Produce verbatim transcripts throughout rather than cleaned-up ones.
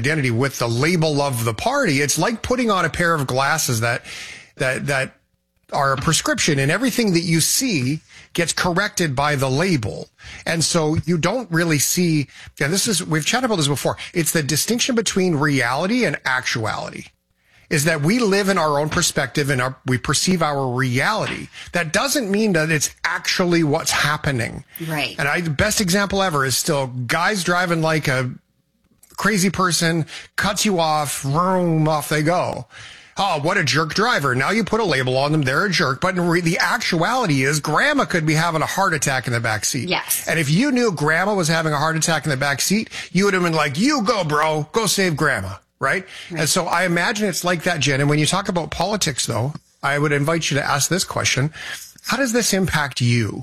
identity with the label of the party. It's like putting on a pair of glasses that, that, that are a prescription, and everything that you see gets corrected by the label. And so you don't really see, and this is, we've chatted about this before. It's the distinction between reality and actuality. Is that we live in our own perspective and our, we perceive our reality. That doesn't mean that it's actually what's happening. Right. And I, the best example ever is still guys driving like a crazy person, cuts you off, vroom, off they go. Oh, what a jerk driver. Now you put a label on them, they're a jerk. But in re- the actuality is grandma could be having a heart attack in the back seat. Yes. And if you knew grandma was having a heart attack in the back seat, you would have been like, you go, bro, go save grandma. Right? Right? And so I imagine it's like that, Jen. And when you talk about politics, though, I would invite you to ask this question. How does this impact you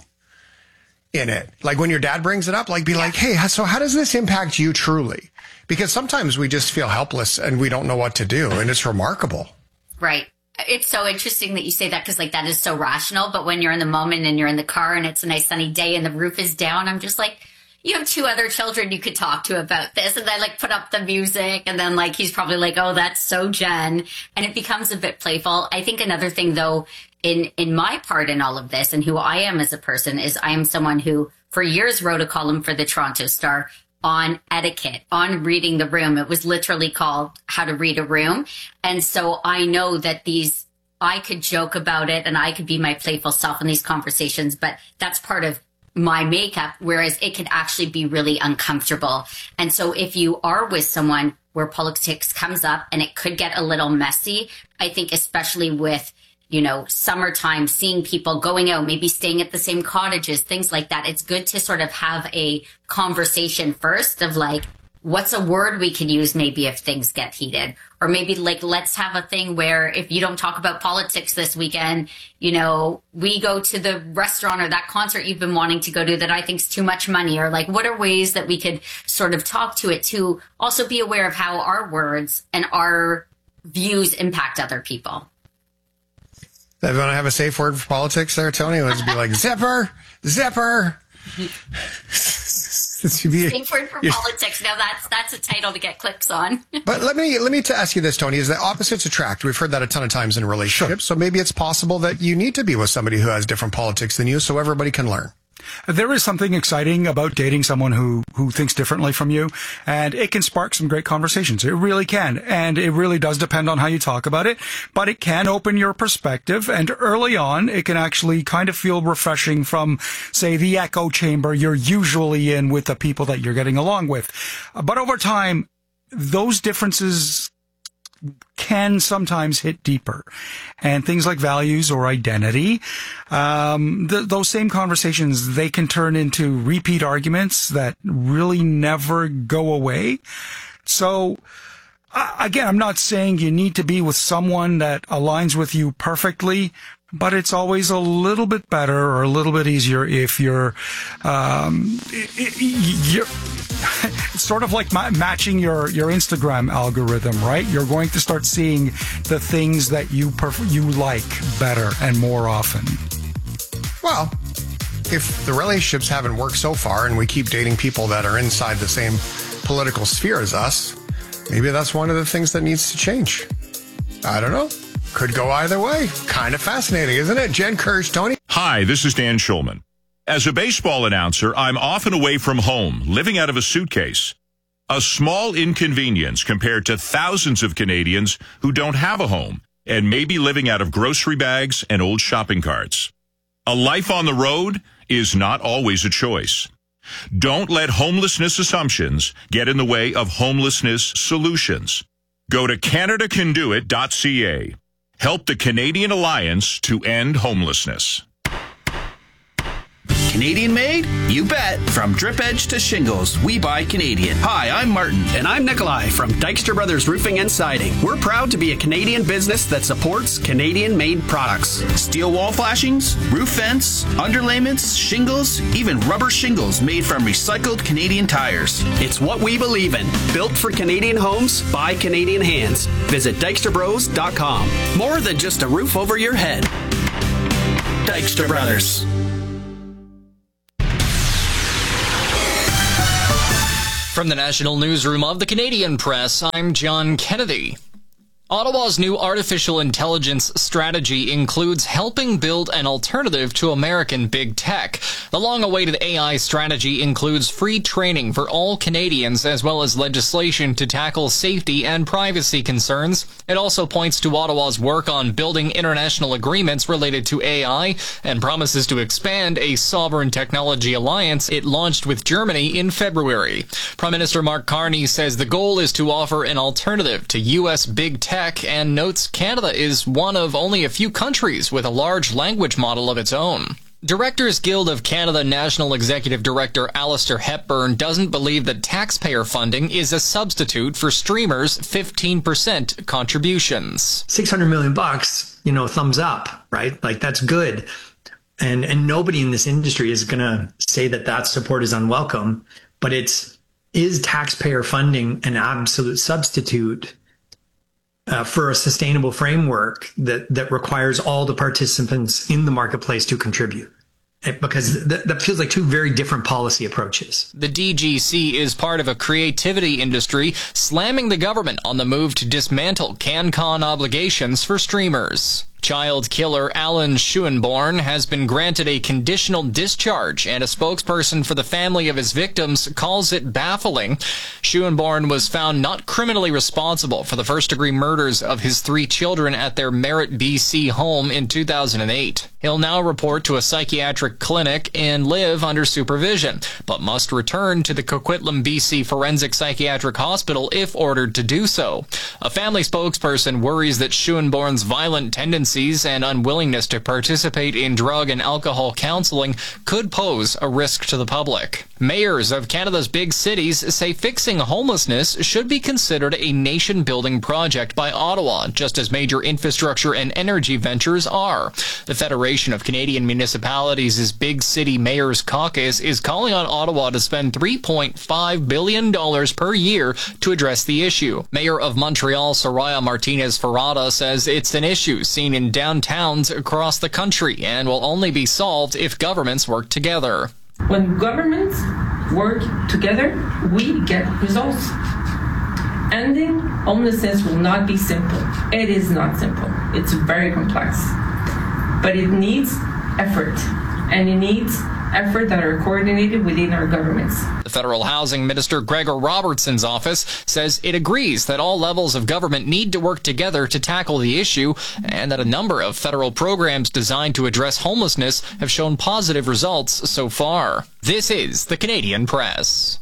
in it? Like when your dad brings it up, like be yeah. like, hey, so how does this impact you truly? Because sometimes we just feel helpless and we don't know what to do. And it's remarkable. Right. It's so interesting that you say that because like that is so rational. But when you're in the moment and you're in the car and it's a nice sunny day and the roof is down, I'm just like, you have two other children you could talk to about this. And then like put up the music and then like he's probably like, oh, that's so Jen. And it becomes a bit playful. I think another thing, though, in, in my part in all of this and who I am as a person is I am someone who for years wrote a column for the Toronto Star on etiquette, on reading the room. It was literally called How to Read a Room. And so I know that these, I could joke about it and I could be my playful self in these conversations, but that's part of my makeup, whereas it could actually be really uncomfortable. And so if you are with someone where politics comes up and it could get a little messy, I think especially with, you know, summertime, seeing people going out, maybe staying at the same cottages, things like that, it's good to sort of have a conversation first of like, what's a word we can use maybe if things get heated? Or maybe like, let's have a thing where if you don't talk about politics this weekend, you know, we go to the restaurant or that concert you've been wanting to go to that I think is too much money. Or like, what are ways that we could sort of talk to it to also be aware of how our words and our views impact other people. If you want to have a safe word for politics there, Tony, it would be like zipper, zipper. Safe word for yeah. politics. Now that's that's a title to get clicks on. But let me let me to ask you this, Tony: is that opposites attract? We've heard that a ton of times in relationships. Sure. So maybe it's possible that you need to be with somebody who has different politics than you, so everybody can learn. There is something exciting about dating someone who, who thinks differently from you, and it can spark some great conversations. It really can. And it really does depend on how you talk about it, but it can open your perspective. And early on, it can actually kind of feel refreshing from, say, the echo chamber you're usually in with the people that you're getting along with. But over time, those differences can sometimes hit deeper, and things like values or identity, um, th- those same conversations, they can turn into repeat arguments that really never go away. So uh, again, I'm not saying you need to be with someone that aligns with you perfectly, but it's always a little bit better or a little bit easier if you're, um, you're, it's sort of like ma- matching your, your Instagram algorithm, right? You're going to start seeing the things that you perf- you like better and more often. Well, if the relationships haven't worked so far and we keep dating people that are inside the same political sphere as us, maybe that's one of the things that needs to change. I don't know. Could go either way. Kind of fascinating, isn't it? Jen Kirsch, Tony. Hi, this is Dan Schulman. As a baseball announcer, I'm often away from home, living out of a suitcase. A small inconvenience compared to thousands of Canadians who don't have a home and may be living out of grocery bags and old shopping carts. A life on the road is not always a choice. Don't let homelessness assumptions get in the way of homelessness solutions. Go to Canada Can Do It dot C A. Help the Canadian Alliance to End Homelessness. Canadian made? You bet. From drip edge to shingles, we buy Canadian. Hi, I'm Martin. And I'm Nikolai from Dykstra Brothers Roofing and Siding. We're proud to be a Canadian business that supports Canadian-made products. Steel wall flashings, roof vents, underlayments, shingles, even rubber shingles made from recycled Canadian tires. It's what we believe in. Built for Canadian homes by Canadian hands. Visit Dykstra Bros dot com. More than just a roof over your head. Dykstra Brothers. From the National Newsroom of the Canadian Press, I'm John Kennedy. Ottawa's new artificial intelligence strategy includes helping build an alternative to American big tech. The long-awaited A I strategy includes free training for all Canadians, as well as legislation to tackle safety and privacy concerns. It also points to Ottawa's work on building international agreements related to A I and promises to expand a sovereign technology alliance it launched with Germany in February. Prime Minister Mark Carney says the goal is to offer an alternative to U S big tech, and notes Canada is one of only a few countries with a large language model of its own. Directors Guild of Canada National Executive Director Alistair Hepburn doesn't believe that taxpayer funding is a substitute for streamers' fifteen percent contributions. six hundred million bucks, you know, thumbs up, right? Like, that's good. And and nobody in this industry is going to say that that support is unwelcome, but it's, is taxpayer funding an absolute substitute Uh, for a sustainable framework that, that requires all the participants in the marketplace to contribute? Because th- that feels like two very different policy approaches. The D G C is part of a creativity industry slamming the government on the move to dismantle CanCon obligations for streamers. Child killer Alan Schoenborn has been granted a conditional discharge, and a spokesperson for the family of his victims calls it baffling. Schoenborn was found not criminally responsible for the first-degree murders of his three children at their Merritt, B C home in two thousand eight. He'll now report to a psychiatric clinic and live under supervision, but must return to the Coquitlam, B C Forensic Psychiatric Hospital if ordered to do so. A family spokesperson worries that Schoenborn's violent tendencies and unwillingness to participate in drug and alcohol counseling could pose a risk to the public. Mayors of Canada's big cities say fixing homelessness should be considered a nation-building project by Ottawa, just as major infrastructure and energy ventures are. The Federation of Canadian Municipalities' Big City Mayors Caucus is calling on Ottawa to spend three point five billion dollars per year to address the issue. Mayor of Montreal, Soraya Martinez-Ferrada, says it's an issue seen in downtowns across the country and will only be solved if governments work together. When governments work together, we get results. Ending homelessness will not be simple. It is not simple. It's very complex. But it needs effort, and it needs effort that are coordinated within our governments. The Federal Housing Minister Gregor Robertson's office says it agrees that all levels of government need to work together to tackle the issue, and that a number of federal programs designed to address homelessness have shown positive results so far. This is the Canadian Press.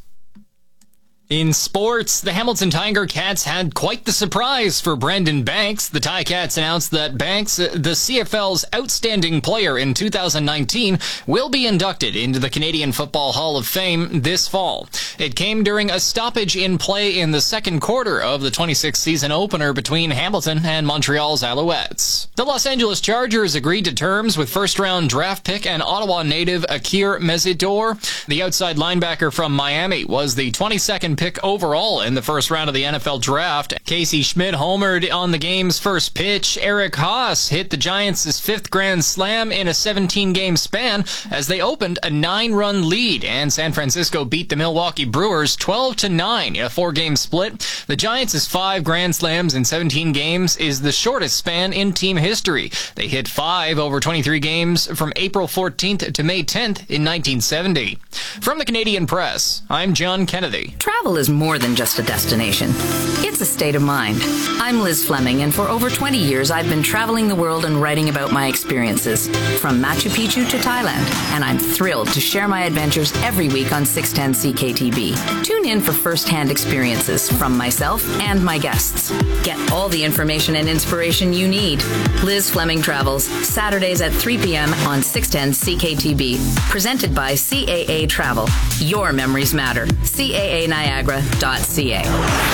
In sports, the Hamilton Tiger Cats had quite the surprise for Brendan Banks. The Ticats announced that Banks, the C F L's outstanding player in two thousand nineteen, will be inducted into the Canadian Football Hall of Fame this fall. It came during a stoppage in play in the second quarter of the twenty-sixth season opener between Hamilton and Montreal's Alouettes. The Los Angeles Chargers agreed to terms with first-round draft pick and Ottawa native Akir Mesidor. The outside linebacker from Miami was the twenty-second pick overall in the first round of the N F L draft. Casey Schmidt homered on the game's first pitch. Eric Haas hit the Giants' fifth grand slam in a seventeen-game span as they opened a nine-run lead, and San Francisco beat the Milwaukee Brewers twelve to nine in a four-game split. The Giants' five grand slams in seventeen games is the shortest span in team history. They hit five over twenty-three games from April fourteenth to May tenth in nineteen seventy. From the Canadian Press, I'm John Kennedy. Travel is more than just a destination. It's a state of mind. I'm Liz Fleming, and for over twenty years, I've been traveling the world and writing about my experiences, from Machu Picchu to Thailand, and I'm thrilled to share my adventures every week on six ten C K T B. Tune in for first-hand experiences from myself and my guests. Get all the information and inspiration you need. Liz Fleming Travels, Saturdays at three p.m. on six ten C K T B. Presented by C A A Travel. Your memories matter. C A A Niagara dot C A.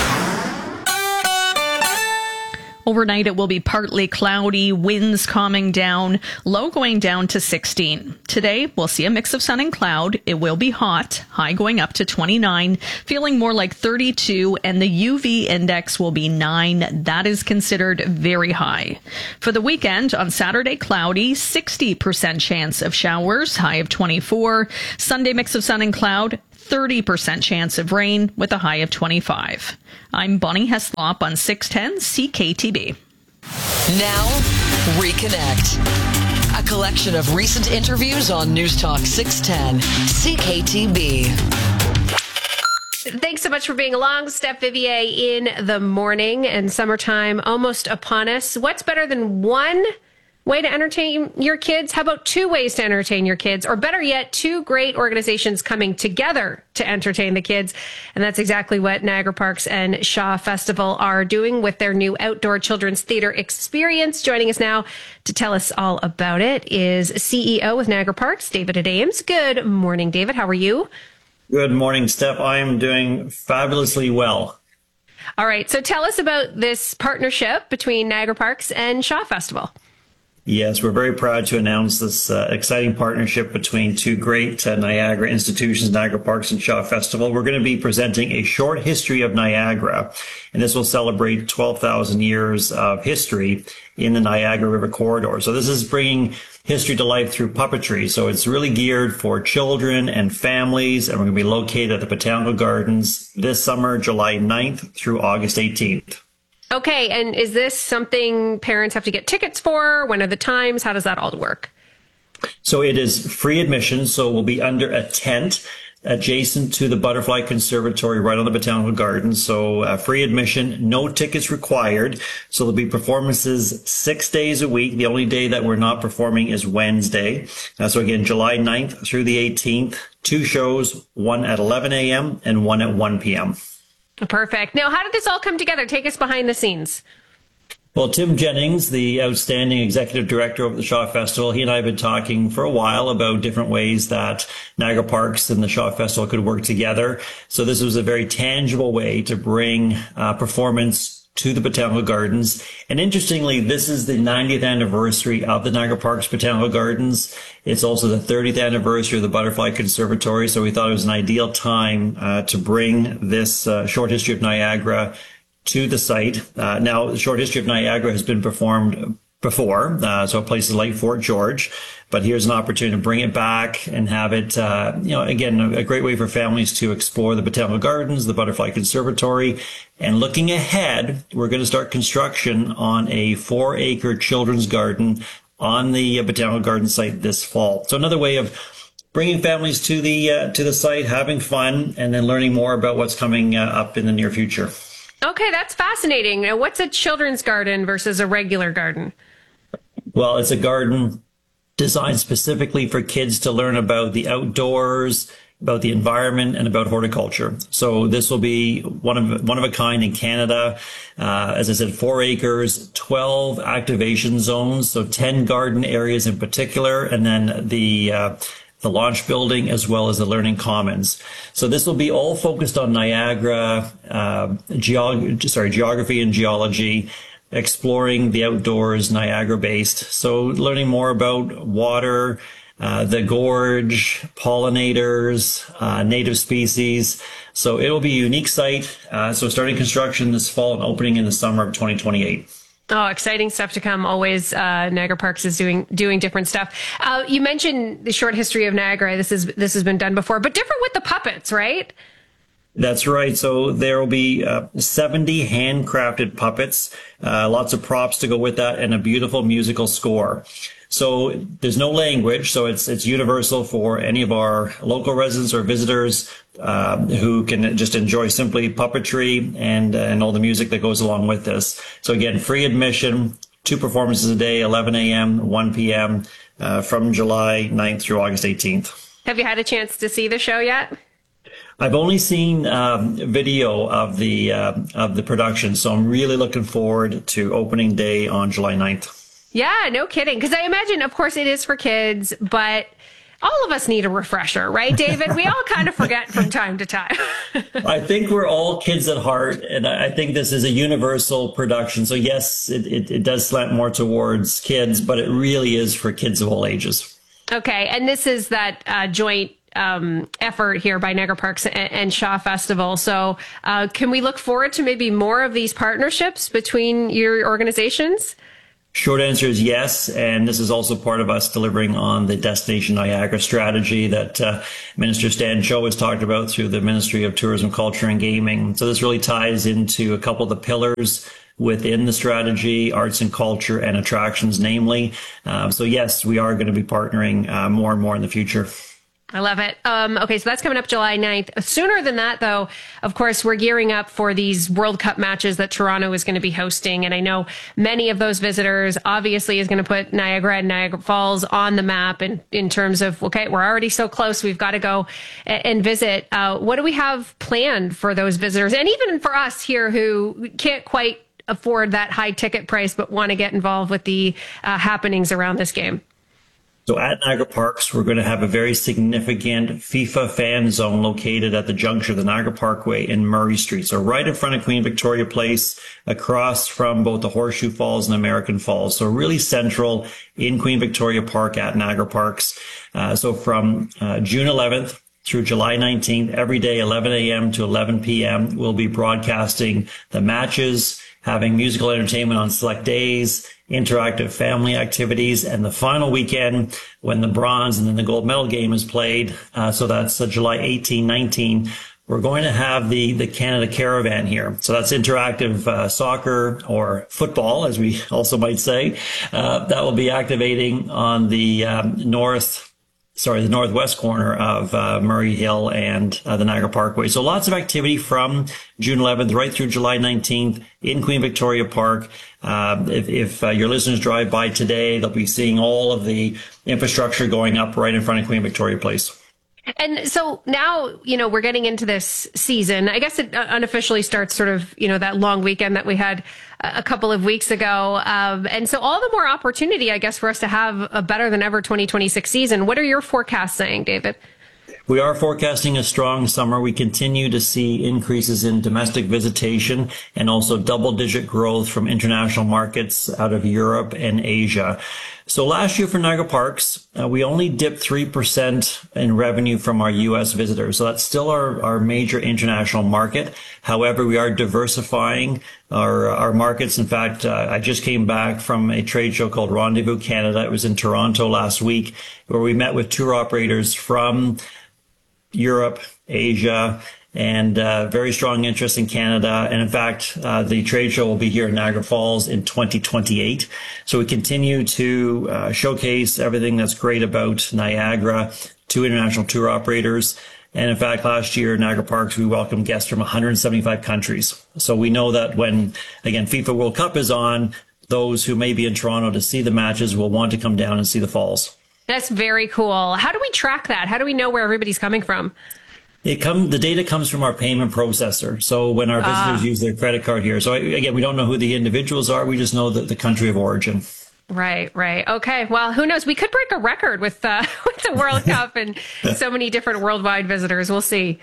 Overnight, it will be partly cloudy, winds calming down, low going down to sixteen. Today, we'll see a mix of sun and cloud. It will be hot, high going up to twenty-nine, feeling more like thirty-two, and the U V index will be nine. That is considered very high. For the weekend, on Saturday, cloudy, sixty percent chance of showers, high of twenty-four. Sunday, mix of sun and cloud, thirty percent chance of rain with a high of twenty-five. I'm Bonnie Heslop on six ten C K T B. Now, Reconnect. A collection of recent interviews on News Talk six ten C K T B. Thanks so much for being along. Steph Vivier in the morning, and summertime almost upon us. What's better than one way to entertain your kids? How about two ways to entertain your kids? Or better yet, two great organizations coming together to entertain the kids. And that's exactly what Niagara Parks and Shaw Festival are doing with their new outdoor children's theater experience. Joining us now to tell us all about it is C E O with Niagara Parks, David Ames. Good morning, David. How are you? Good morning, Steph. I am doing fabulously well. All right. So tell us about this partnership between Niagara Parks and Shaw Festival. Yes, we're very proud to announce this uh, exciting partnership between two great uh, Niagara institutions, Niagara Parks and Shaw Festival. We're going to be presenting a short history of Niagara, and this will celebrate twelve thousand years of history in the Niagara River corridor. So this is bringing history to life through puppetry. So it's really geared for children and families, and we're going to be located at the Botanical Gardens this summer, July ninth through August eighteenth. Okay, and is this something parents have to get tickets for? When are the times? How does that all work? So it is free admission, so we'll be under a tent adjacent to the Butterfly Conservatory right on the Botanical Gardens. So uh, free admission, no tickets required. So there'll be performances six days a week. The only day that we're not performing is Wednesday. Uh, so again, July ninth through the eighteenth, two shows, one at eleven a.m. and one at one p.m. Perfect. Now, how did this all come together? Take us behind the scenes. Well, Tim Jennings, the outstanding executive director of the Shaw Festival, he and I have been talking for a while about different ways that Niagara Parks and the Shaw Festival could work together. So this was a very tangible way to bring uh, performance to the Botanical Gardens. And interestingly, this is the ninetieth anniversary of the Niagara Parks Botanical Gardens. It's also the thirtieth anniversary of the Butterfly Conservatory. So we thought it was an ideal time uh, to bring this uh, short history of Niagara to the site. Uh, now, the short history of Niagara has been performed before, uh, so places like Fort George, but here's an opportunity to bring it back and have it, uh, you know, again, a, a great way for families to explore the Botanical Gardens, the Butterfly Conservatory, and looking ahead, we're going to start construction on a four acre children's garden on the uh, Botanical Garden site this fall. So another way of bringing families to the, uh, to the site, having fun, and then learning more about what's coming uh, up in the near future. Okay, that's fascinating. Now, what's a children's garden versus a regular garden? Well, it's a garden designed specifically for kids to learn about the outdoors, about the environment, and about horticulture. So this will be one of one of a kind in Canada. Uh, as I said, four acres, twelve activation zones, so ten garden areas in particular, and then the uh, the launch building as well as the learning commons. So this will be all focused on Niagara, uh, geog- sorry, geography and geology, exploring the outdoors, Niagara-based. So learning more about water, uh, the gorge, pollinators, uh, native species. So it'll be a unique site. Uh, so starting construction this fall and opening in the summer of twenty twenty-eight. Oh, exciting stuff to come. Always, uh, Niagara Parks is doing doing different stuff. Uh, you mentioned the short history of Niagara. This is this has been done before, but different with the puppets, right? That's right. So there will be uh, seventy handcrafted puppets, uh, lots of props to go with that, and a beautiful musical score. So there's no language, so it's it's universal for any of our local residents or visitors uh, who can just enjoy simply puppetry and and all the music that goes along with this. So again, free admission, two performances a day, eleven a.m., one p.m. Uh, from July ninth through August eighteenth. Have you had a chance to see the show yet? I've only seen um, video of the uh, of the production, so I'm really looking forward to opening day on July ninth. Yeah, no kidding. Because I imagine, of course, it is for kids, but all of us need a refresher, right, David? We all kind of forget from time to time. I think we're all kids at heart, and I think this is a universal production. So yes, it, it, it does slant more towards kids, but it really is for kids of all ages. Okay, and this is that uh, joint um, effort here by Niagara Parks and, and Shaw Festival. So uh, can we look forward to maybe more of these partnerships between your organizations? Short answer is yes, and this is also part of us delivering on the Destination Niagara strategy that uh, Minister Stan Cho has talked about through the Ministry of Tourism, Culture and Gaming. So this really ties into a couple of the pillars within the strategy, arts and culture and attractions, namely. Uh, so yes, we are going to be partnering uh, more and more in the future. I love it. Um, okay, so that's coming up July ninth. Sooner than that, though, of course, we're gearing up for these World Cup matches that Toronto is going to be hosting. And I know many of those visitors obviously is going to put Niagara and Niagara Falls on the map in, in terms of, okay, we're already so close. We've got to go and, and visit. Uh, what do we have planned for those visitors? And even for us here who can't quite afford that high ticket price, but want to get involved with the uh, happenings around this game. So at Niagara Parks, we're going to have a very significant FIFA fan zone located at the juncture of the Niagara Parkway and Murray Street. So right in front of Queen Victoria Place, across from both the Horseshoe Falls and American Falls. So really central in Queen Victoria Park at Niagara Parks. Uh, so from uh, June eleventh through July nineteenth, every day, eleven a.m. to eleven p.m., we'll be broadcasting the matches, having musical entertainment on select days, interactive family activities, and the final weekend when the bronze and then the gold medal game is played. Uh, so that's uh, July eighteenth, nineteenth. We're going to have the, the Canada Caravan here. So that's interactive uh, soccer or football, as we also might say. Uh, that will be activating on the um, north sorry, the northwest corner of uh, Murray Hill and uh, the Niagara Parkway. So lots of activity from June eleventh right through July nineteenth in Queen Victoria Park. Uh, if if uh, your listeners drive by today, they'll be seeing all of the infrastructure going up right in front of Queen Victoria Place. And so now, you know, we're getting into this season. I guess it unofficially starts sort of, you know, that long weekend that we had a couple of weeks ago. Um, and so all the more opportunity, I guess, for us to have a better than ever twenty twenty-six season. What are your forecasts saying, David? We are forecasting a strong summer. We continue to see increases in domestic visitation and also double-digit growth from international markets out of Europe and Asia. So last year for Niagara Parks, uh, we only dipped three percent in revenue from our U S visitors. So that's still our, our major international market. However, we are diversifying our, our markets. In fact, uh, I just came back from a trade show called Rendezvous Canada. It was in Toronto last week, where we met with tour operators from Europe, Asia, and uh, very strong interest in Canada. And in fact, uh, the trade show will be here in Niagara Falls in twenty twenty-eight. So we continue to uh, showcase everything that's great about Niagara to international tour operators. And in fact, last year, Niagara Parks, we welcomed guests from one hundred seventy-five countries. So we know that when, again, FIFA World Cup is on, those who may be in Toronto to see the matches will want to come down and see the falls. That's very cool. How do we track that? How do we know where everybody's coming from? It come the data comes from our payment processor. So when our visitors ah. use their credit card here. So again, we don't know who the individuals are. We just know the, the country of origin. Right, right. Okay. Well, who knows? We could break a record with, uh, with the World Cup and so many different worldwide visitors. We'll see.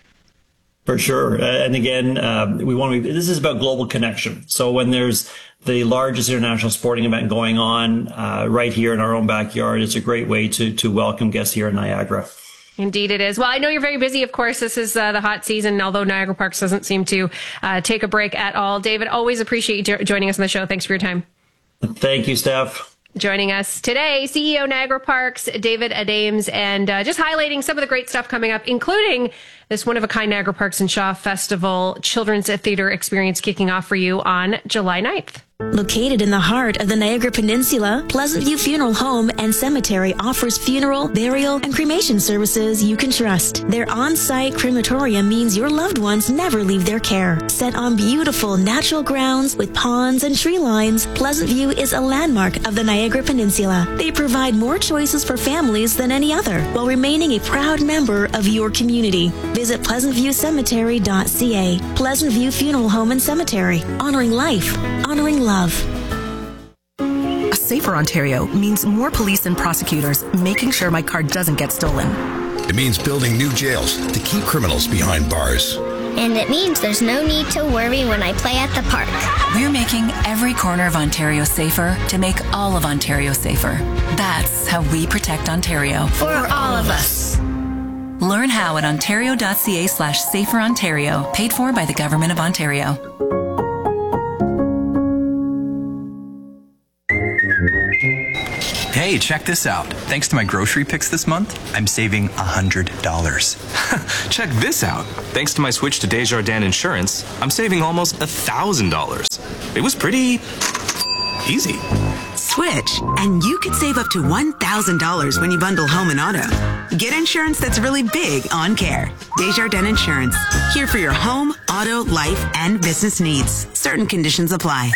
For sure. And again, uh, we want to be, this is about global connection. So when there's the largest international sporting event going on uh, right here in our own backyard, it's a great way to to welcome guests here in Niagara. Indeed it is. Well, I know you're very busy. Of course, this is uh, the hot season, although Niagara Parks doesn't seem to uh, take a break at all. David, always appreciate you jo- joining us on the show. Thanks for your time. Thank you, Steph. Joining us today, C E O Niagara Parks, David Adams, and uh, just highlighting some of the great stuff coming up, including this one-of-a-kind Niagara Parks and Shaw Festival Children's Theater Experience kicking off for you on July ninth. Located in the heart of the Niagara Peninsula, Pleasant View Funeral Home and Cemetery offers funeral, burial, and cremation services you can trust. Their on-site crematorium means your loved ones never leave their care. Set on beautiful natural grounds with ponds and tree lines, Pleasant View is a landmark of the Niagara Peninsula. They provide more choices for families than any other, while remaining a proud member of your community. Visit pleasant view cemetery dot c a. Pleasant View Funeral Home and Cemetery, honoring life, honoring love. A safer Ontario means more police and prosecutors making sure my car doesn't get stolen. It means building new jails to keep criminals behind bars. And it means there's no need to worry when I play at the park. We're making every corner of Ontario safer to make all of Ontario safer. That's how we protect Ontario. For all of us. Learn how at ontario dot c a slash safer Ontario, paid for by the Government of Ontario. Hey, check this out. Thanks to my grocery picks this month, I'm saving one hundred dollars. Check this out. Thanks to my switch to Desjardins Insurance, I'm saving almost one thousand dollars. It was pretty easy. Switch, and you could save up to one thousand dollars when you bundle home and auto. Get insurance that's really big on care. Desjardins Insurance. Here for your home, auto, life, and business needs. Certain conditions apply.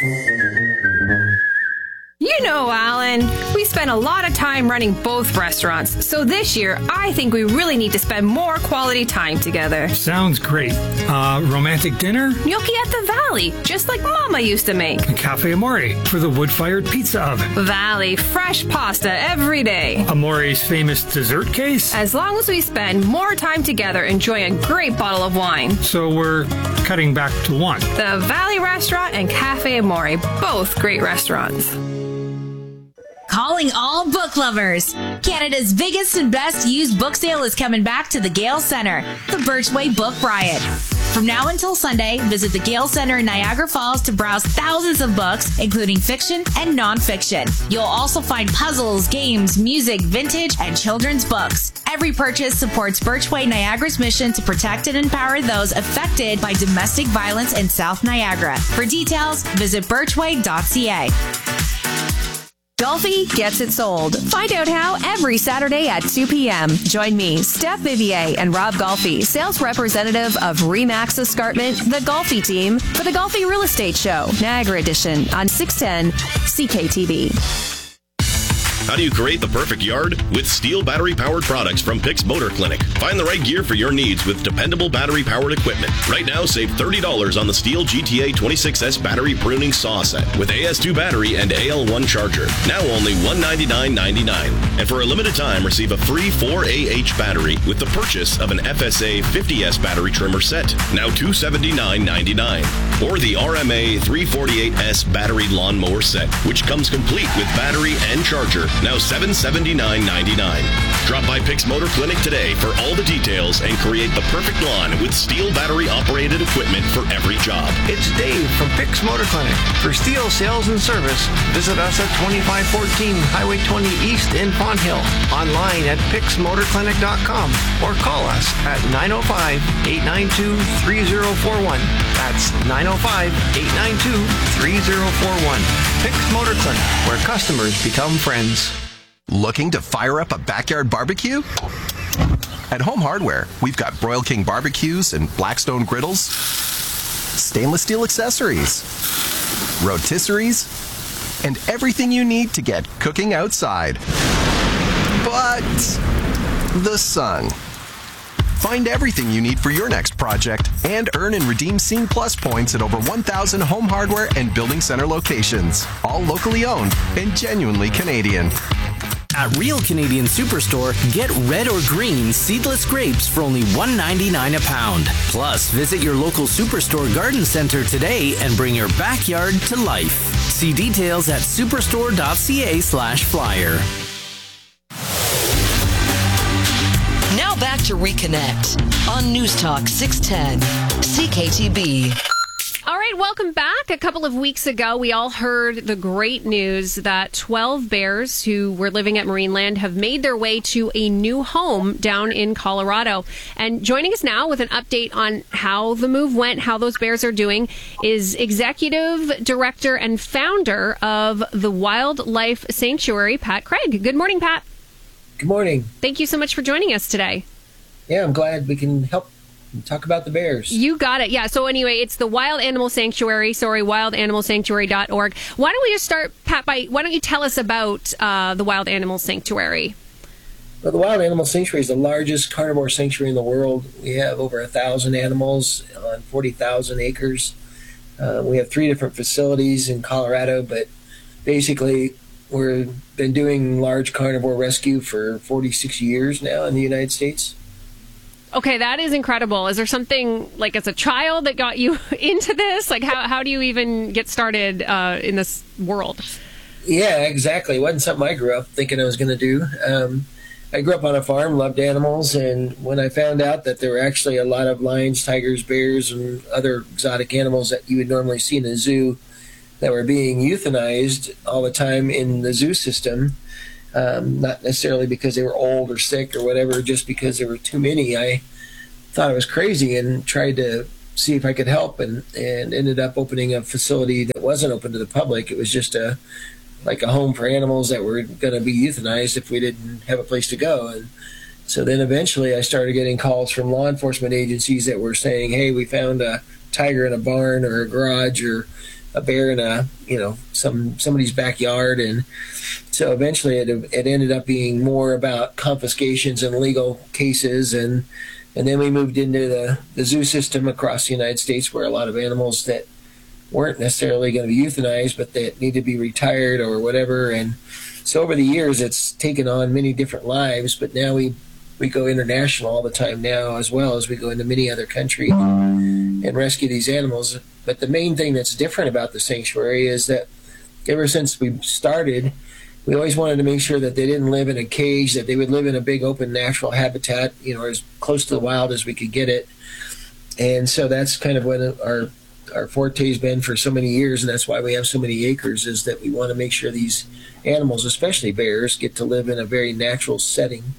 You know, Alan, we spent a lot of time running both restaurants, so this year I think we really need to spend more quality time together. Sounds great. Uh, romantic dinner? Gnocchi at the Valley, just like Mama used to make. Cafe Amore for the wood-fired pizza oven. Valley, fresh pasta every day. Amore's famous dessert case? As long as we spend more time together enjoying a great bottle of wine. So we're cutting back to one. The Valley Restaurant and Cafe Amore, both great restaurants. Calling all book lovers. Canada's biggest and best used book sale is coming back to the Gale Centre, the Birchway Book Riot. From now until Sunday, visit the Gale Centre in Niagara Falls to browse thousands of books, including fiction and nonfiction. You'll also find puzzles, games, music, vintage, and children's books. Every purchase supports Birchway Niagara's mission to protect and empower those affected by domestic violence in South Niagara. For details, visit birchway dot c a. Golfi gets it sold. Find out how every Saturday at two p.m. Join me, Steph Vivier, and Rob Golfi, sales representative of Remax Escarpment, the Golfi team, for the Golfi Real Estate Show, Niagara Edition, on six ten C K T V. How do you create the perfect yard? With Steel battery-powered products from Pix Motor Clinic. Find the right gear for your needs with dependable battery-powered equipment. Right now, save thirty dollars on the Steel G T A twenty-six S battery pruning saw set with A S two battery and A L one charger. Now only one hundred ninety-nine ninety-nine. And for a limited time, receive a free four A H battery with the purchase of an F S A fifty S battery trimmer set. Now two hundred seventy-nine ninety-nine. Or the R M A three forty-eight S battery lawnmower set, which comes complete with battery and charger. Now seven hundred seventy-nine ninety-nine. Drop by Pix Motor Clinic today for all the details and create the perfect lawn with Steel battery-operated equipment for every job. It's Dave from Pix Motor Clinic. For Steel sales and service, visit us at twenty-five fourteen Highway twenty East in Fonthill. Online at pix motor clinic dot com or call us at nine oh five, eight nine two, three oh four one. That's nine oh five, eight nine two, three oh four one. Pix Motor Clinic, where customers become friends. Looking to fire up a backyard barbecue? At Home Hardware, we've got Broil King barbecues and Blackstone griddles, stainless steel accessories, rotisseries, and everything you need to get cooking outside. But the sun. Find everything you need for your next project and earn and redeem Scene Plus points at over one thousand Home Hardware and Building Center locations, all locally owned and genuinely Canadian. At Real Canadian Superstore, get red or green seedless grapes for only one ninety-nine a pound. Plus, visit your local Superstore garden center today and bring your backyard to life. See details at superstore dot c a slash flyer. Now back to Reconnect on News Talk six ten C K T B. All right, welcome back. A couple of weeks ago, we all heard the great news that twelve bears who were living at Marineland have made their way to a new home down in Colorado. And joining us now with an update on how the move went, how those bears are doing, is Executive Director and Founder of the Wildlife Sanctuary, Pat Craig. Good morning, Pat. Good morning. Thank you so much for joining us today. Yeah, I'm glad we can help talk about the bears. You got it. Yeah. So anyway, it's the Wild Animal Sanctuary. Sorry, wild animal sanctuary dot org. Why don't we just start, Pat, by why don't you tell us about uh, the Wild Animal Sanctuary? Well, the Wild Animal Sanctuary is the largest carnivore sanctuary in the world. We have over a thousand animals on forty thousand acres. Uh, we have three different facilities in Colorado, but basically we've been doing large carnivore rescue for forty-six years now in the United States. Okay, that is incredible. Is there something, like, as a child that got you into this? Like, how, how do you even get started uh, in this world? Yeah, exactly. It wasn't something I grew up thinking I was going to do. Um, I grew up on a farm, loved animals, and when I found out that there were actually a lot of lions, tigers, bears, and other exotic animals that you would normally see in a zoo that were being euthanized all the time in the zoo system, Um, not necessarily because they were old or sick or whatever, just because there were too many. I thought it was crazy and tried to see if I could help, and, and ended up opening a facility that wasn't open to the public. It was just a like a home for animals that were going to be euthanized if we didn't have a place to go. And so then eventually I started getting calls from law enforcement agencies that were saying, hey, we found a tiger in a barn or a garage or a bear in a, you know, some somebody's backyard. And so eventually it, it ended up being more about confiscations and legal cases. And and then we moved into the, the zoo system across the United States, where a lot of animals that weren't necessarily going to be euthanized, but that need to be retired or whatever. And so over the years, it's taken on many different lives, but now we, we go international all the time now, as well as we go into many other countries and rescue these animals. But the main thing that's different about the sanctuary is that ever since we started, we always wanted to make sure that they didn't live in a cage, that they would live in a big open natural habitat, you know, as close to the wild as we could get it. And so that's kind of what our our forte's been for so many years, and that's why we have so many acres, is that we want to make sure these animals, especially bears, get to live in a very natural setting.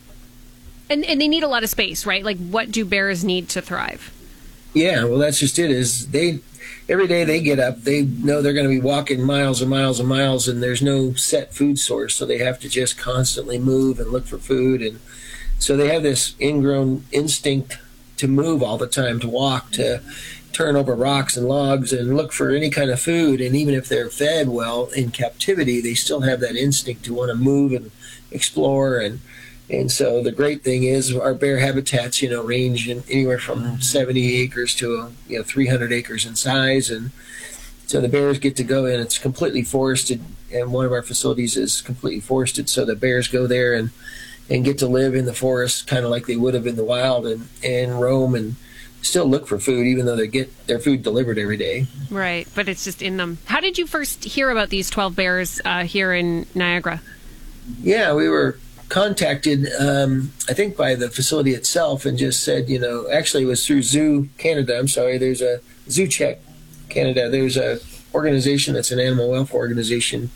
And and they need a lot of space, right? Like, what do bears need to thrive? Yeah, well, that's just it. Is they every day they get up, they know they're going to be walking miles and miles and miles, and there's no set food source, so they have to just constantly move and look for food. And so they have this ingrown instinct to move all the time, to walk, to turn over rocks and logs and look for any kind of food. And even if they're fed well in captivity, they still have that instinct to want to move and explore. And And so the great thing is our bear habitats, you know, range in anywhere from seventy acres to, you know, three hundred acres in size. And so the bears get to go in. It's completely forested, and one of our facilities is completely forested. So the bears go there and, and get to live in the forest kind of like they would have in the wild, and, and roam and still look for food, even though they get their food delivered every day. Right, but it's just in them. How did you first hear about these twelve bears uh, here in Niagara? Yeah, we were contacted, um, I think, by the facility itself, and just said, you know, actually it was through Zoo Canada. I'm sorry, there's a Zoo Check Canada. There's a organization that's an animal welfare organization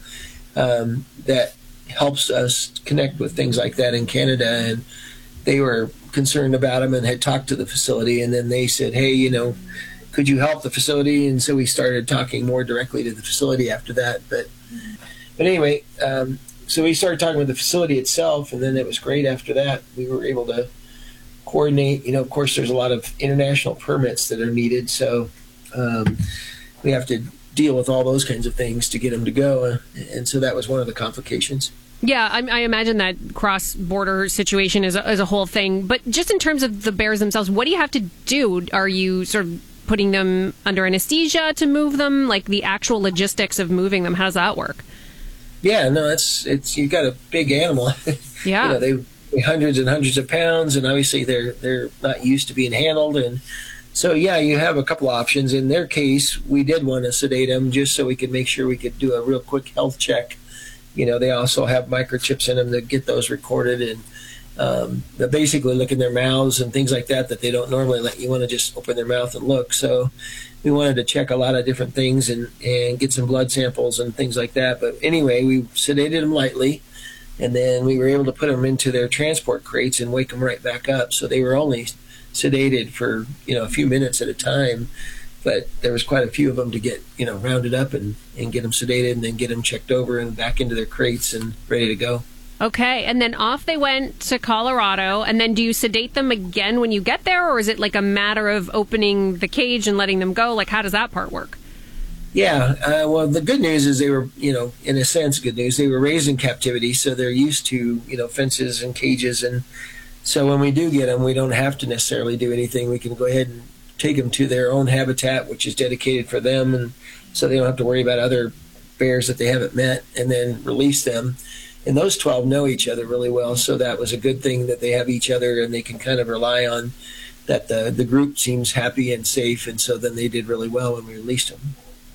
um, that helps us connect with things like that in Canada. And they were concerned about them and had talked to the facility, and then they said, hey, you know, could you help the facility? And so we started talking more directly to the facility after that. But, but anyway, um, so we started talking with the facility itself, and then it was great after that. We were able to coordinate. You know, of course, there's a lot of international permits that are needed, so um, we have to deal with all those kinds of things to get them to go. And so that was one of the complications. Yeah, I, I imagine that cross-border situation is a, is a whole thing. But just in terms of the bears themselves, what do you have to do? Are you sort of putting them under anesthesia to move them? Like the actual logistics of moving them, how does that work? Yeah, no, it's it's you've got a big animal. Yeah, you know, they weigh hundreds and hundreds of pounds, and obviously they're they're not used to being handled, and so yeah, you have a couple options. In their case, we did want to sedate them just so we could make sure we could do a real quick health check. You know, they also have microchips in them to get those recorded, and um, they basically look in their mouths and things like that that they don't normally let. You want to just open their mouth and look. So we wanted to check a lot of different things and, and get some blood samples and things like that. But anyway, we sedated them lightly, and then we were able to put them into their transport crates and wake them right back up. So they were only sedated for, you know, a few minutes at a time, but there was quite a few of them to get, you know, rounded up and, and get them sedated and then get them checked over and back into their crates and ready to go. Okay, and then off they went to Colorado, and then do you sedate them again when you get there, or is it like a matter of opening the cage and letting them go? Like, how does that part work? Yeah, uh, well, the good news is they were, you know, in a sense, good news. They were raised in captivity, so they're used to, you know, fences and cages, and so when we do get them, we don't have to necessarily do anything. We can go ahead and take them to their own habitat, which is dedicated for them, and so they don't have to worry about other bears that they haven't met, and then release them. And those twelve know each other really well, so that was a good thing that they have each other, and they can kind of rely on that the, the group seems happy and safe, and so then they did really well when we released them.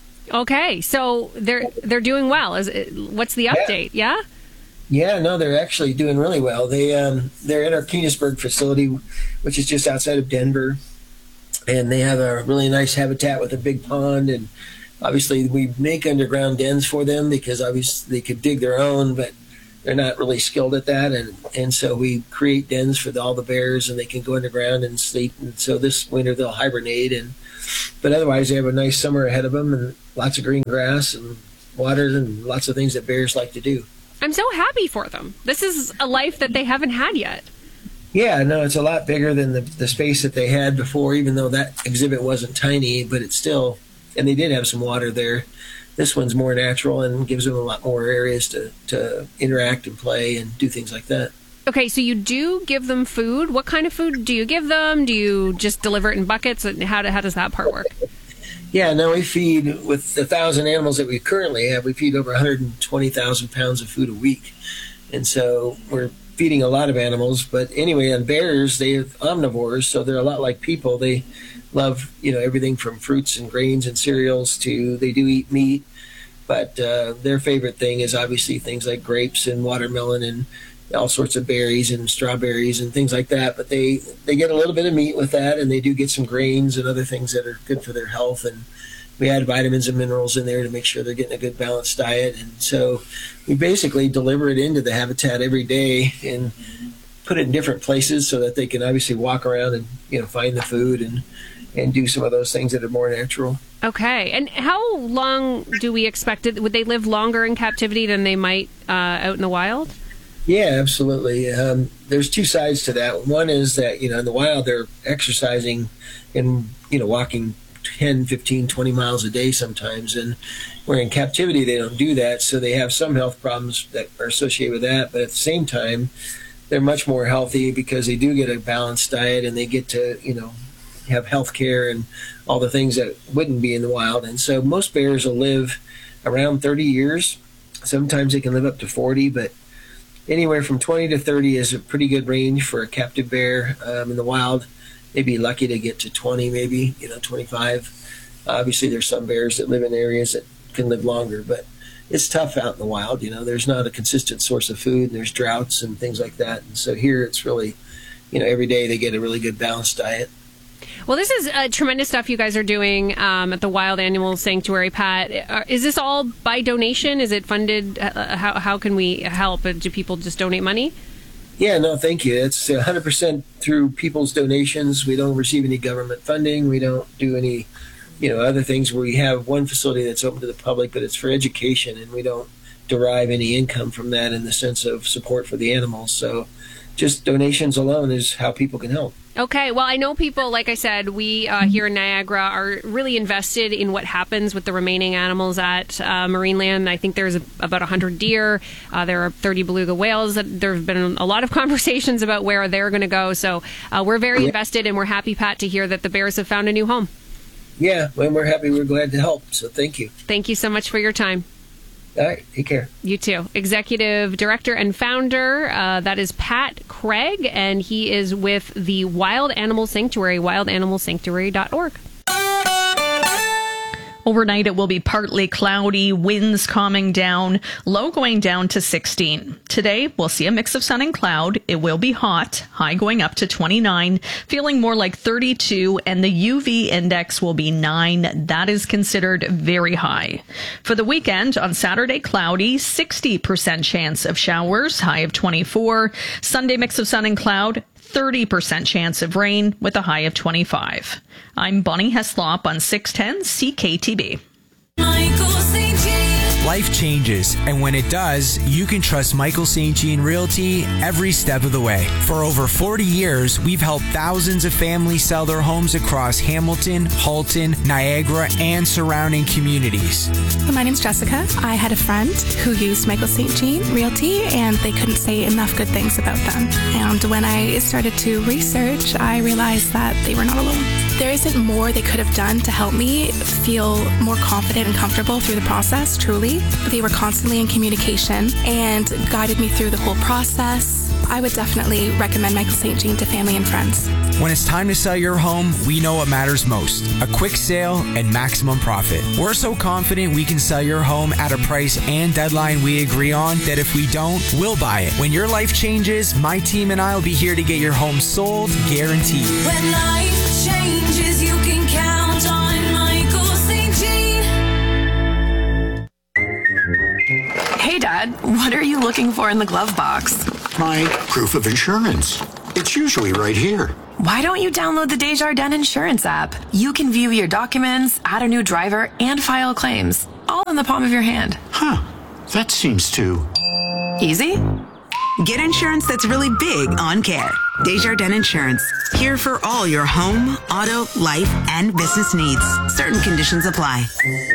Okay, so they're they're doing well. Is it, what's the update? Yeah? Yeah, no, they're actually doing really well. They, um, they're at our Keansburg facility, which is just outside of Denver, and they have a really nice habitat with a big pond, and obviously we make underground dens for them because obviously they could dig their own, but they're not really skilled at that, and and so we create dens for the, all the bears, and they can go underground and sleep. And so this winter they'll hibernate, and but otherwise they have a nice summer ahead of them, and lots of green grass and water and lots of things that bears like to do. I'm so happy for them. This is a life that they haven't had yet. Yeah, no, it's a lot bigger than the the space that they had before, even though that exhibit wasn't tiny, but it's still, and they did have some water there. This one's more natural and gives them a lot more areas to, to interact and play and do things like that. Okay, so you do give them food. What kind of food do you give them? Do you just deliver it in buckets? How, do, how does that part work? Yeah, no, we feed, with the thousand animals that we currently have, we feed over one hundred twenty thousand pounds of food a week. And so we're feeding a lot of animals. But anyway, on bears, they're omnivores, so they're a lot like people. They love, you know, everything from fruits and grains and cereals to, they do eat meat, but uh, their favorite thing is obviously things like grapes and watermelon and all sorts of berries and strawberries and things like that. But they, they get a little bit of meat with that, and they do get some grains and other things that are good for their health. And we add vitamins and minerals in there to make sure they're getting a good balanced diet. And so we basically deliver it into the habitat every day and put it in different places so that they can obviously walk around and, you know, find the food and and do some of those things that are more natural. Okay. And how long do we expect it? Would they live longer in captivity than they might uh, out in the wild? Yeah, absolutely. Um, there's two sides to that. One is that, you know, in the wild, they're exercising and, you know, walking ten, fifteen, twenty miles a day sometimes. And where in captivity, they don't do that. So they have some health problems that are associated with that. But at the same time, they're much more healthy because they do get a balanced diet and they get to, you know, have health care and all the things that wouldn't be in the wild. And so most bears will live around thirty years. Sometimes they can live up to forty, but anywhere from twenty to thirty is a pretty good range for a captive bear. Um, in the wild, they'd be lucky to get to twenty, maybe, you know, twenty-five. Obviously, there's some bears that live in areas that can live longer, but it's tough out in the wild. You know, there's not a consistent source of food, and there's droughts and things like that. And so here it's really, you know, every day they get a really good balanced diet. Well, this is uh, tremendous stuff you guys are doing um, at the Wild Animal Sanctuary, Pat. Uh, is this all by donation? Is it funded? Uh, how, how can we help? Do people just donate money? Yeah, no, thank you. It's one hundred percent through people's donations. We don't receive any government funding. We don't do any, you know, other things. We have one facility that's open to the public, but it's for education, and we don't derive any income from that in the sense of support for the animals. So just donations alone is how people can help. Okay, well, I know people, like I said, we uh, here in Niagara are really invested in what happens with the remaining animals at uh, Marineland. I think there's a, about one hundred deer. Uh, there are thirty beluga whales. There have been a lot of conversations about where they're going to go. So uh, we're very invested, and we're happy, Pat, to hear that the bears have found a new home. Yeah, well, we're happy. We're glad to help. So thank you. Thank you so much for your time. All right, take care. You too. Executive Director and Founder, uh, that is Pat Craig, and he is with the Wild Animal Sanctuary, wild animal sanctuary dot org. Overnight, it will be partly cloudy, winds calming down, low going down to sixteen. Today, we'll see a mix of sun and cloud. It will be hot, high going up to twenty-nine, feeling more like thirty-two, and the U V index will be nine. That is considered very high. For the weekend, on Saturday, cloudy, sixty percent chance of showers, high of twenty-four. Sunday, mix of sun and cloud, thirty percent chance of rain with a high of twenty-five. I'm Bonnie Heslop on six ten C K T B. Life changes, and when it does, you can trust Michael Saint Jean Realty every step of the way. For over forty years, we've helped thousands of families sell their homes across Hamilton, Halton, Niagara, and surrounding communities. My name's Jessica. I had a friend who used Michael Saint Jean Realty, and they couldn't say enough good things about them. And when I started to research, I realized that they were not alone. There isn't more they could have done to help me feel more confident and comfortable through the process, truly. They were constantly in communication and guided me through the whole process. I would definitely recommend Michael Saint Jean to family and friends. When it's time to sell your home, we know what matters most: a quick sale and maximum profit. We're so confident we can sell your home at a price and deadline we agree on that if we don't, we'll buy it. When your life changes, my team and I will be here to get your home sold, guaranteed. When life changes, you can count on Michael Saint Jean. Hey Hey, Dad, what are you looking for in the glove box? My proof of insurance. It's usually right here. Why don't you download the Desjardins Insurance app? You can view your documents, add a new driver, and file claims, all in the palm of your hand. Huh. That seems too easy. Get insurance that's really big on care. Desjardins Insurance. Here for all your home, auto, life, and business needs. Certain conditions apply.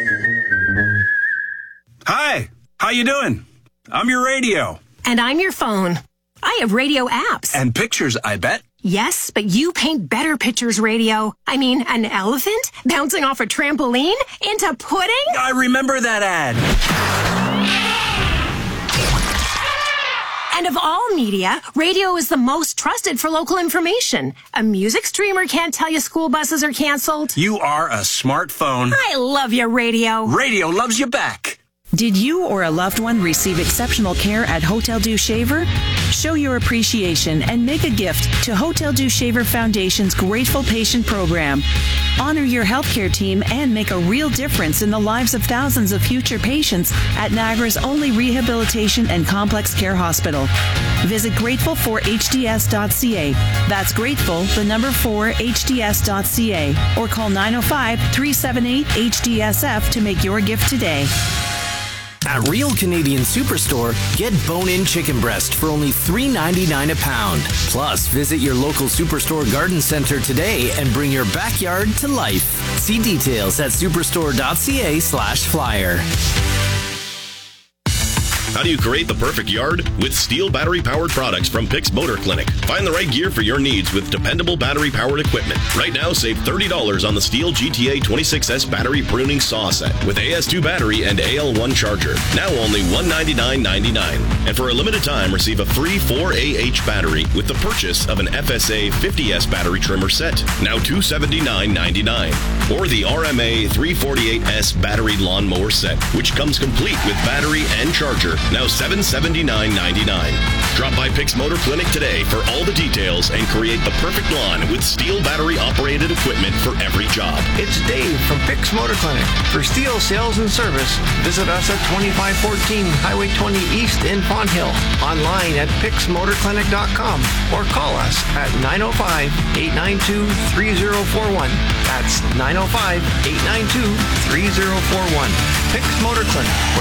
Hi, how you doing? I'm your radio. And I'm your phone. I have radio apps. And pictures, I bet. Yes, but you paint better pictures, radio. I mean, an elephant bouncing off a trampoline into pudding? I remember that ad. And of all media, radio is the most trusted for local information. A music streamer can't tell you school buses are canceled. You are a smartphone. I love your radio. Radio loves you back. Did you or a loved one receive exceptional care at Hotel du Shaver? Show your appreciation and make a gift to Hotel du Shaver Foundation's Grateful Patient Program. Honor your healthcare team and make a real difference in the lives of thousands of future patients at Niagara's only rehabilitation and complex care hospital. Visit grateful for h d s dot c a. That's grateful, the number four, h d s dot c a. Or call nine oh five, three seven eight, H D S F to make your gift today. At Real Canadian Superstore, get bone-in chicken breast for only three ninety-nine a pound. Plus, visit your local Superstore garden center today and bring your backyard to life. See details at superstore dot c a slash flyer. How do you create the perfect yard? With Steel battery-powered products from Pix Motor Clinic. Find the right gear for your needs with dependable battery-powered equipment. Right now, save thirty dollars on the Steel G T A twenty-six S battery pruning saw set with A S two battery and A L one charger. Now only one hundred ninety-nine ninety-nine. And for a limited time, receive a free four A H battery with the purchase of an F S A fifty S battery trimmer set. Now two hundred seventy-nine ninety-nine. Or the R M A three forty-eight S battery lawnmower set, which comes complete with battery and charger. Now seven hundred seventy-nine ninety-nine. Drop by Pix Motor Clinic today for all the details and create the perfect lawn with Steel battery-operated equipment for every job. It's Dave from Pix Motor Clinic. For Steel sales and service, visit us at twenty-five fourteen Highway twenty East in Pond Hill. Online at pix motor clinic dot com or call us at nine oh five, eight nine two, three oh four one. That's nine oh five, eight nine two, three oh four one. Pix Motor Clinic.